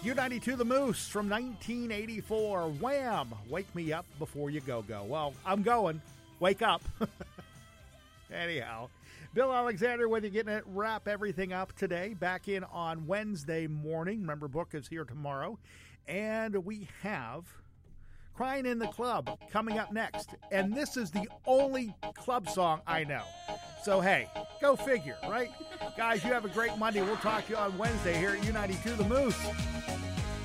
U92 The Moose from 1984. Wham! Wake me up before you go. Well, I'm going. Wake up. Anyhow, Bill Alexander with you, getting it, wrap everything up today. Back in on Wednesday morning. Remember, Book is here tomorrow. And we have Crying in the Club coming up next. And this is the only club song I know. So, hey, go figure, right? Guys, you have a great Monday. We'll talk to you on Wednesday here at U92 The Moose.